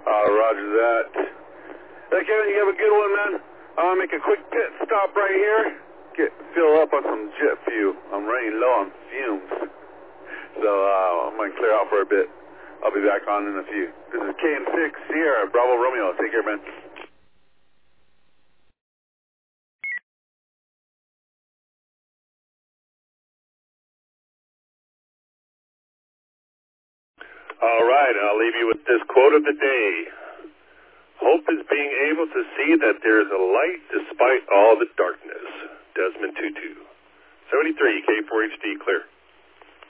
Roger that. Hey, Kevin, you have a good one, man. I'll make a quick pit stop right here. Fill up on some jet fuel. I'm running low on fumes. So I'm going to clear out for a bit. I'll be back on in a few. This is KM6 Sierra, Bravo Romeo. Take care, man. All right, I'll leave you with this quote of the day. Hope is being able to see that there is a light despite all the darkness. Desmond Tutu. 73, K4HD, clear.